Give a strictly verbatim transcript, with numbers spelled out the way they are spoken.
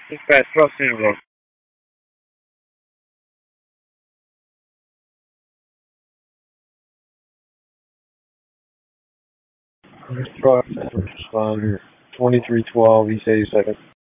Dispatch, trust Hero. Truck, first responder, twenty-three twelve, East eighty-second.